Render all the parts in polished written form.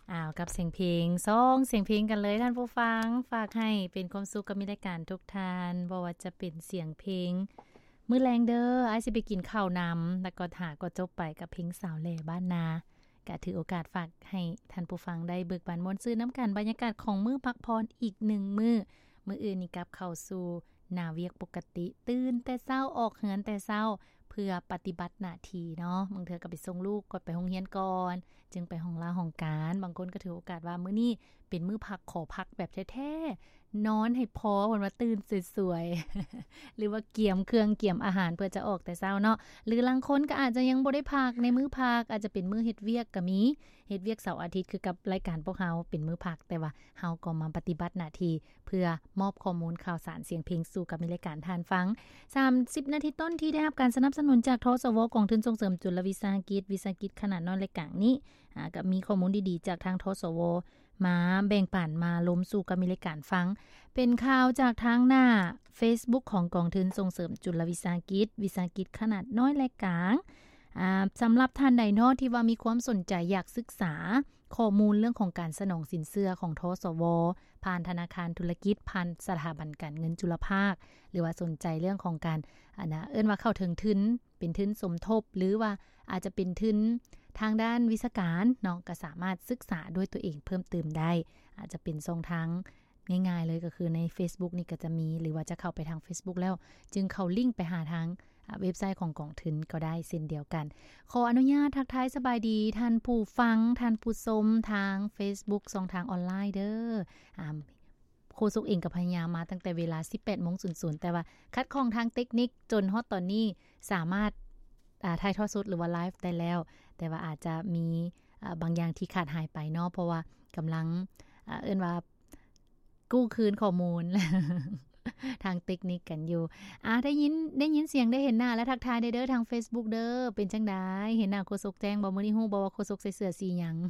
กับเสียงเพลง2เสียงเพลงกันเลยท่านผู้ฟังฝากให้เป็นความสุขกับมีรายการทุกท่านบ่ว่าจะเป็นเสียงเพลงมื้อแลงเด้ออ้ายสิไปกินข้าวนำแล้วก็ถ้าก็จบไปกับเพลงสาวแหล่บ้านนาก็ถือโอกาสฝากให้ท่านผู้ฟังได้เบิกบานม่วนซื่นน้ำกันบรรยากาศของมื้อพักพรอีก1มื้ออื่นนี่กลับเข้าสู่หน้าเวียกปกติตื่นแต่เช้าออกเหือนแต่เช้าเพื่อปฏิบัติหน้าที่เนาะบางเทื่อก็ไปส่งลูกก่อนไปโรงเรียนก่อนจึงไปห้องลาห้องการบางคนก็ถือโอกาสว่ามื้อนี้เป็นมื้อพักขอพักแบบแท้ๆนอนให้พอวันว่าตื่นสวยๆ หรือว่าเกี่ยมเครื่องเกี่ยมอาหารเพื่อจะออกแต่เช้าเนาะหรือลางคนก็อาจจะยังบ่ได้พักในมื้อพักอาจจะเป็นมื้อเฮ็ดเวียกก็มีเฮ็ดเวียกเสาร์อาทิตย์คือกับรายการพวกเฮาเป็นมื้อพักแต่ว่าเฮาก็มาปฏิบัติหน้าที่เพื่อมอบข้อมูลข่าวสารเสียงเพลงสู่กับมีรายการทานฟัง30นาทีต้นที่ได้รับการสนับสนุนจากทสวกองทุนส่งเสริมจุลวิสาหกิจขนาดน้อยและกลางนี้ก็มีข้อมูลดีๆจากทางทสวมาแบ่งปันมาล้มสู่กับมีรายการฟังเป็นข่าวจากทางหน้า Facebook ของกองทุนส่งเสริมจุลวิสาหกิจขนาดน้อยและกลางสำหรับท่านใดเนาะที่ว่ามีความสนใจอยากศึกษาข้อมูลเรื่องของการสนองสินเชื่อของทสวผ่านธนาคารธุรกิจผ่านสถาบันการเงินจุลภาคหรือว่าสนใจเรื่องของการเอิ้นว่าเข้าถึงทุนเป็นทุนสมทบหรือว่าอาจจะเป็นทุนทางด้านวิชาการเนาะก็สามารถศึกษาด้วยตัวเองเพิ่มเติมได้อาจจะเป็นช่องทางง่ายๆเลยก็คือใน Facebook นี่ก็จะมีหรือว่าจะเข้าไปทาง Facebook แล้วจึงเข้าลิงก์ไปหาทางเว็บไซต์ของกองทุนก็ได้เช่นเดียวกันขออนุญาตทักทายสบายดีท่านผู้ฟังท่านผู้ชมทาง Facebook ช่องทางออนไลน์เด้อโคสุกเองก็พยายามมาตั้งแต่เวลา 18:00 นแต่ว่าคัดข้องทางเทคนิคจนฮอดตอนนี้สามารถถ่ายทอดสดหรือว่าไลฟ์ได้แล้วแต่ว่าอาจจะมีบางอย่างที่ขาดหายไปเนาะเพราะว่ากำลังเอิ้นว่ากู้คืนข้อมูล ทางเทคนิคกันอยู่ได้ยินเสียงได้เห็นหน้าและทักทายได้เด้อทาง Facebook เด้อเป็นจังได๋เห็นหน้าโฆษกแจ้งบ่มื้อนี้ฮู้บ่ว่าโฆษกใส่เสื้อสีหยัง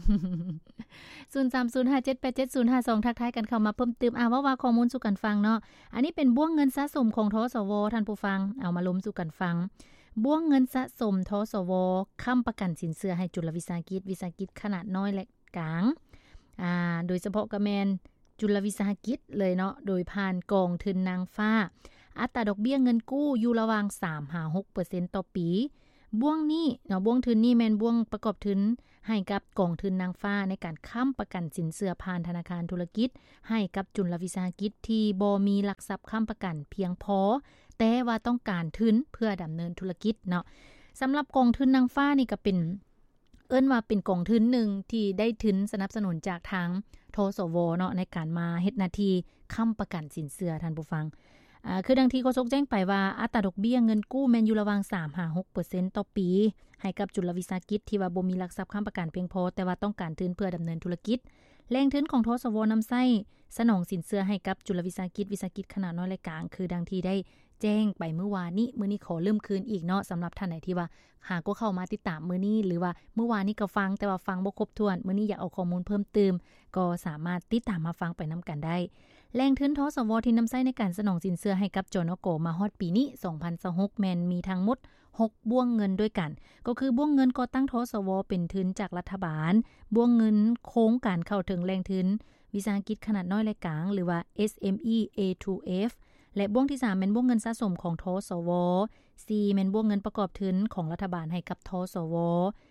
0305787052 ทักทายกันเข้ามาเพิ่มเติมว่าข้อมูลสู่กันฟังเนาะอันนี้เป็นบ่วงเงินสะสมของทสวท่านผู้ฟังเอามาล้มสู่กันฟังบ่วงเงินสะสมทสวค้ำประกันสินเชื่อให้จุลวิสาหกิจขนาดน้อยและกลางโดยเฉพาะก็แม่นจุลวิสาหกิจเลยเนาะโดยผ่านกองทุนนางฟ้าอัตราดอกเบี้ยเงินกู้อยู่ระหว่าง 3-6% ต่อปีบ่วงนี้เนาะบ่วงทุนนี้แม่นบ่วงประกอบทุนให้กับกองทุนนางฟ้าในการค้ำประกันสินเชื่อผ่านธนาคารธุรกิจให้กับจุลวิสาหกิจที่บ่มีหลักทรัพย์ค้ำประกันเพียงพอแต่ว่าต้องการทุนเพื่อดำเนินธุรกิจเนาะสำหรับกองทุนนางฟ้านี่ก็เป็นเอิ้นว่าเป็นกองทุนหนึ่งที่ได้ทุนสนับสนุนจากทางทสวเนาะในการมาเฮ็ดหน้าที่ค้ำประกันสินเชื่อท่านผู้ฟังคือดังที่โฆษกแจ้งไปว่าอัตราดอกเบี้ยเงินกู้แม่นอยู่ระหว่าง 3-6% ต่อปีให้กับจุลวิสาหกิจที่ว่าบ่มีหลักทรัพย์ค้ำประกันเพียงพอแต่ว่าต้องการทุนเพื่อดำเนินธุรกิจแรงทุนของทสวนำใช้สนองสินเชื่อให้กับจุลวิสาหกิจขนาดน้อยและกลางคือดังที่ได้แจ้งไปเมื่อวานนี้มื้อนี้ขอลืมคืนอีกเนาะสำหรับท่านไหนที่ว่าหากก็เข้ามาติดตามมื้อนี้หรือว่าเมื่อวานนี้ก็ฟังแต่ว่าฟังบ่ครบถ้วนมื้อนี้อยากเอาข้อมูลเพิ่มเติมก็สามารถติดตามมาฟังไปนํากันได้แรงทุนทสวที่นําใช้ในการสนองสินเชื่อให้กับจนก.มาฮอดปีนี้2026แม่นมีทั้งหมด6บ่วงเงินด้วยกันก็คือบ่วงเงินก่อตั้งทสวเป็นทุนจากรัฐบาลบ่วงเงินโครงการเข้าถึงแรงทุนวิสาหกิจขนาดน้อยและกลางหรือว่า SME A2F และบ่วงที่3แม่นบ่วงเงินสะสมของทสว 4แม่นบ่วงเงินประกอบทุนของรัฐบาลให้กับทสว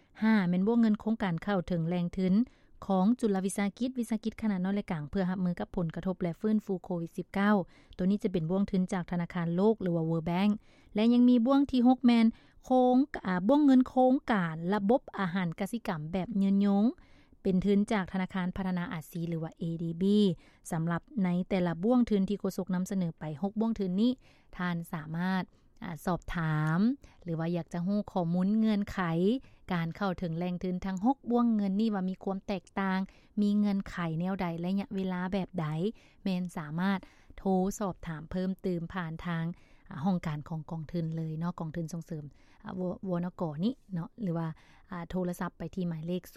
5แม่นบ่วงเงินโครงการเข้าถึงแรงทุนของจุลวิสาหกิจขนาดน้อยและกลางเพื่อรับมือกับผลกระทบและฟื้นฟูโควิด -19 ตัวนี้จะเป็นบ่วงทุนจากธนาคารโลกหรือว่า World Bank และยังมีบ่วงที่6แม่นบ่วงเงินโครงการระบบอาหารกสิกรรมแบบยืนยงเป็นทุนจากธนาคารพัฒนาอาเซียนหรือว่า ADB สำหรับในแต่ละบ่วงทุนที่โฆษกนําเสนอไป6บ่วงทุนนี้ท่านสามารถสอบถามหรือว่าอยากจะรู้ข้อมูลเงื่อนไขการเข้าถึงแหล่งทุนทั้ง6บ่วงเงินนี่ว่ามีความแตกต่างมีเงื่อนไขแนวใดระยะเวลาแบบใดแม่นสามารถโทรสอบถามเพิ่มเติมผ่านทางห้องการของกองทุนเลยเนาะกองทุนส่งเสริมวนก.นี้เนาะหรือว่าโทรศัพท์ไปที่หมายเลข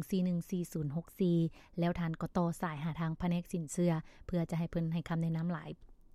021414064 แล้วท่านก็ต่อสายหาทางแผนกสินเชื่อเพื่อจะให้เพิ่นให้คำแนะนําหลาย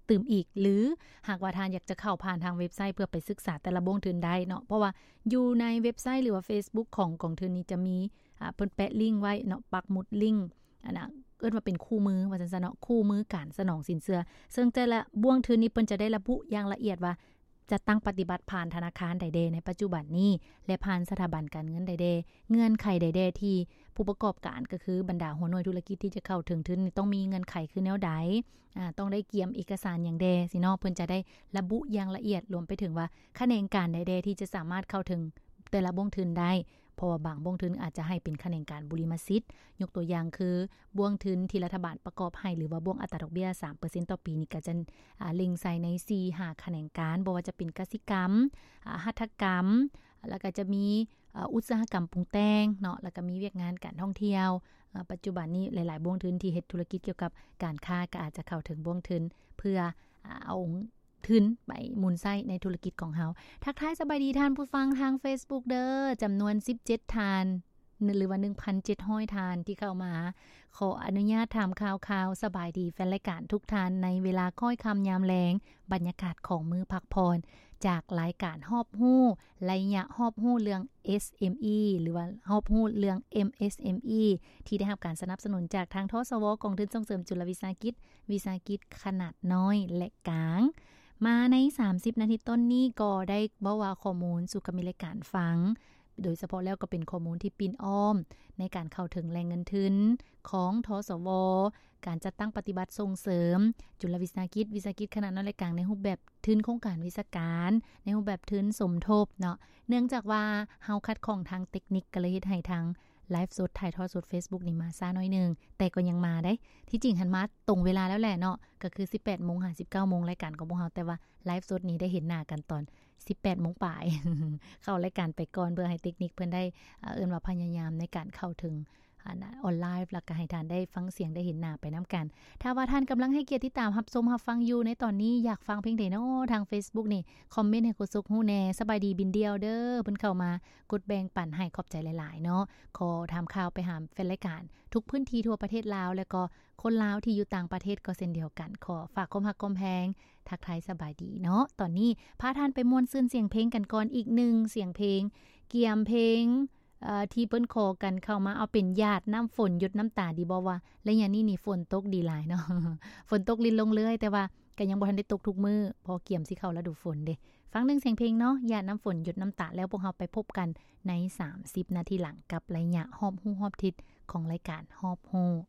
เติมอีกหรือหากว่าท่านอยากจะเข้าผ่านทางเว็บไซต์เพื่อไปศึกษาแต่ละวงทุนได้เนาะเพราะว่าอยู่ในเว็บไซต์หรือว่า Facebook ของกองทุนนี้จะมีเพิ่นแปะลิงก์ไว้เนาะปักหมุดลิงก์อันน่ะเอิ้นว่าเป็นคู่มือว่าซั่นๆเนาะคู่มือการสนองสินเชื่อซึ่งแต่ละบ่วงทุนนี้เพิ่นจะได้ระบุอย่างละเอียดว่าจะตั้งปฏิบัติผ่านธนาคารใดๆในปัจจุบันนี้และผ่านสถาบันการเงินใดๆเงื่อนไขใดๆที่ผู้ประกอบการก็คือบรรดาหัวหน่วยธุรกิจที่จะเข้าถึงทุนนี่ต้องมีเงื่อนไขคือแนวใดต้องได้เกี่ยมเอกสารอย่างใดสิเนาะเพิ่นจะได้ระบุอย่างละเอียดรวมไปถึงว่าคะแนนการใดๆที่จะสามารถเข้าถึงแต่ละบ่วงทุนได้เพราะว่าบางบ่วงทุนอาจจะให้เป็นคะแนนการบุริมสิทธิ์ยกตัวอย่างคือบ่วงทุนที่รัฐบาลประกอบให้หรือว่าบ่วงอัตราดอกเบี้ย 3% ต่อปีนี่ก็จะเล็งใส่ใน 4-5 คะแนนการบ่ว่าจะเป็นกสิกรรมหัตถกรรมแล้วก็จะมีอุตสาหกรรมปรุงแต่งเนาะแล้วก็มีเวียกงานการท่องเที่ยวปัจจุบันนี้หลายๆบ่วงทุนที่เฮ็ดธุรกิจเกี่ยวกับการค้าก็อาจจะเข้าถึงบ่วงทุนเพื่อเอาทุนไปหมุนไส้ในธุรกิจของเฮาทักทายสบายดีท่านผู้ฟังทาง Facebook เด้อจำนวน17ทานหรือว่า 1,700 ทานที่เข้ามาขออนุญาตถามข่าวๆสบายดีแฟนรายการทุกท่านในเวลาค่อยค่ำยามแลงบรรยากาศของมื้อพักพรจากรายการฮอบฮู้ระยะฮอบฮู้เรื่อง SME หรือว่าฮอบฮู้เรื่อง MSME ที่ได้รับการสนับสนุนจากทางทสวกองทุนส่งเสริมจุลวิสาหกิจขนาดน้อยและกลางมาใน30นาทีต้นนี้ก็ได้เว้าว่าข้อมูลสู่กับมีรายการฟังโดยเฉพาะแล้วก็เป็นข้อมูลที่ปิ่นอ้อมในการเข้าถึงแหล่งเงินทุนของทสวการจัดตั้งปฏิบัติส่งเสริมจุลวิสาหกิจขนาดน้อยและกลางในรูปแบบทุนโครงการวิชาการในรูปแบบทุนสมทบเนาะเนื่องจากว่าเฮาคัดของทางเทคนิคก็เลยเฮ็ดให้ทางไลฟ์สดถ่ายทอดสด Facebook นี่มาซ่าน้อยนึงแต่ก็ยังมาได้ที่จริงหันมาตรงเวลาแล้วแหละเนาะก็คือ 18:00 น 19:00 นรายการของพวกเฮาแต่ว่าไลฟ์สดนี้ได้เห็นหน้ากันตอน 18:00 นปลาย เข้ารายการไปก่อนเพื่อให้เทคนิคเพิ่นได้เอิ้นว่าพยายามในการเข้าถึงออนไลน์แล้วก็ให้ท่านได้ฟังเสียงได้เห็นหน้าไปนํากันถ้าว่าท่านกำลังให้เกียรติติดตามรับชมรับฟังอยู่ในตอนนี้อยากฟังเพลงใดเนาะทาง Facebook นี่คอมเมนต์ให้กดซุกฮู้แน่สบายดีบินเดียวเด้อเพิ่นเข้ามากดแบ่งปันให้ขอบใจหลายๆเนาะขอถามข่าวไปหาแฟนรายการทุกพื้นที่ทั่วประเทศลาวแล้วก็คนลาวที่อยู่ต่างประเทศก็เช่นเดียวกันขอฝากความรักความแพงทักทายสบายดีเนาะตอนนี้พาท่านไปม่วนซื่นเสียงเพลงกันก่อนอีก1เสียงเพลงเกี่ยมเพลงที่เปิ้นขอกันเข้ามาเอาเป็นญาติน้ำฝนหยดน้ำตาดีบ่ว่าและอย่างนี้นี่ฝนตกดีหลายเนาะ ฝนตกลินลงเรื่อยแต่ว่าก็ยังบ่ทันได้ตกทุกมื้อพอเกี่ยมสิเข้าฤดูฝนเด้ฟัง1เสียงเพลงเนาะญาติน้ำฝนหยดน้ำตาแล้วพวกเราไปพบกันใน30นาทีหลังกับระยะฮอบฮู้ฮอบทิศของรายการฮอบฮู้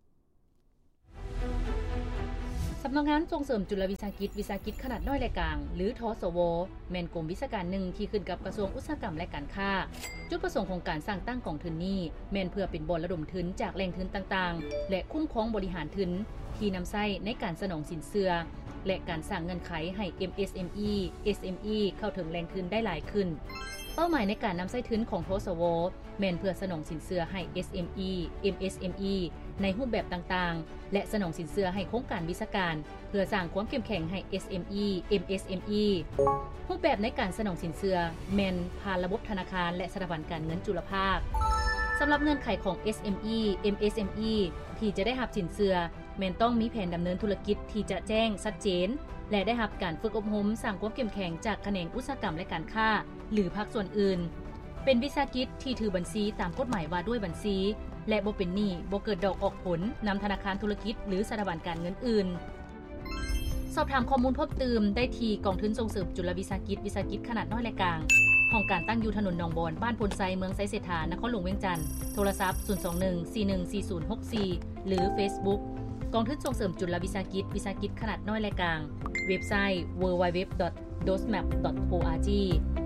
สำนักงานส่งเสริมจุลวิสาหกิจขนาดน้อยและกลางหรือทสวแม่นกรมวิชาการหนึ่งที่ขึ้นกับกระทรวงอุตสาหกรรมและการค้าจุดประสงค์ของการสร้างตั้งกองทุนนี้แม่นเพื่อเป็นบ่อนระดมทุนจากแหล่งทุนต่างๆและคุ้มครองบริหารทุนที่นำใช้ในการสนองสินเชื่อและการสร้างเงื่อนไขให้ MSME SME เข้าถึงแหล่งทุนได้หลายขึ้นเป้าหมายในการนำใช้ทุนของทสวแม่นเพื่อสนองสินเชื่อให้ SME MSME ในรูปแบบต่างๆและสนองสินเชื่อให้โครงการวิชาการเพื่อสร้างความเข้มแข็งให้ SME MSME รูปแบบในการสนองสินเชื่อแม่นผ่านระบบธนาคารและสถาบันการเงินจุลภาคสำหรับเงื่อนไขของ SME MSME ที่จะได้รับสินเชื่อแม่นต้องมีแผนดำเนินธุรกิจที่จะแจ้งชัดเจนและได้รับการฝึกอบรมสร้างความเข้มแข็งจากแขนงอุตสาหกรรมและการค้าหรือภาคส่วนอื่นเป็นวิสาหกิจที่ถือบัญชีตามกฎหมายว่าด้วยบัญชีและบ่เป็นหนี้บ่เกิดดอกออกผลนำธนาคารธุรกิจหรือสถาบันการเงินอื่นสอบถามข้อมูลเพิ่มเติมได้ที่กองทุนส่งเสริมจุลวิสาหกิจขนาดน้อยและกลางห้องการตั้งอยู่ถนนหนองบอนบ้านพลไซเมืองไซเศรษฐานครหลวงเวียงจันทน์โทรศัพท์021414064หรือ Facebook กองทุนส่งเสริมจุลวิสาหกิจขนาดน้อยและกลางเว็บไซต์ www.dosmap.org